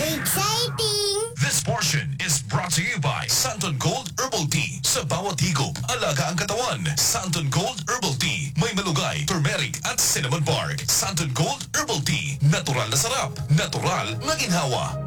Exciting! This portion is brought to you by Santon Gold Herbal Tea. Sa bawat higop, alaga ang katawan. Santon Gold Herbal Tea. May malugay, turmeric at cinnamon bark. Santon Gold Herbal Tea. Natural na sarap. Natural na ginhawa.